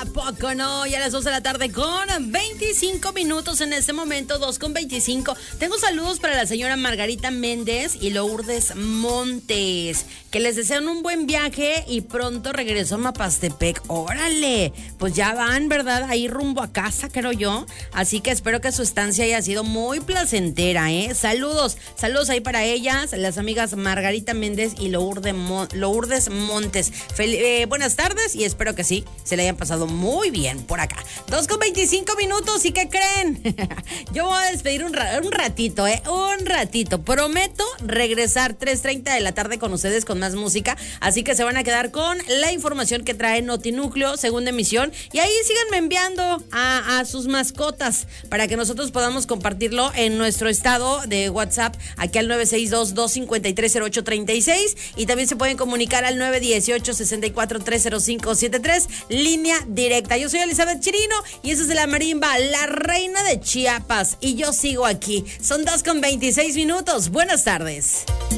¿A poco no? Ya a las 2 de la tarde con 25 minutos en este momento, 2:25. Tengo saludos para la señora Margarita Méndez y Lourdes Montes, que les desean un buen viaje y pronto regreso a Mapastepec. ¡Órale! Pues ya van, ¿verdad? Ahí rumbo a casa, creo yo. Así que espero que su estancia haya sido muy placentera, ¿eh? Saludos ahí para ellas, las amigas Margarita Méndez y Lourdes Montes. Buenas tardes y espero que sí, se le hayan pasado muy bien por acá. 2:25 minutos, ¿y qué creen? Yo voy a despedir un ratito, un ratito. Prometo regresar 3:30 de la tarde con ustedes con más música, así que se van a quedar con la información que trae Notinúcleo, segunda emisión, y ahí síganme enviando a sus mascotas para que nosotros podamos compartirlo en nuestro estado de WhatsApp, aquí al 962-253-0836, y también se pueden comunicar al 918-64-30573, línea directa. Yo soy Elizabeth Chirino y eso es de la marimba, la reina de Chiapas, y yo sigo aquí. Son 2:26 minutos. Buenas tardes.